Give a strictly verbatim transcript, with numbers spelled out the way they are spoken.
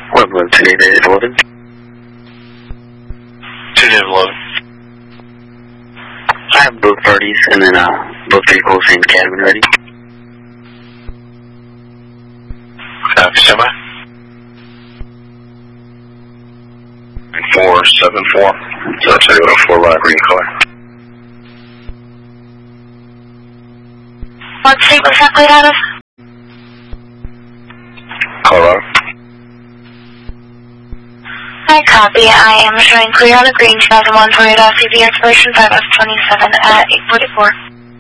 What was today, the eleventh? Tuesday the eleventh. I have both parties and then uh, both vehicles in cabin ready. Uh, semi? four seven four. So that's a four live green color. What state was that played out of? Colorado. I copy. I am showing clear on a green two thousand one Toyota C V expiration five F twenty-seven at eight forty-four.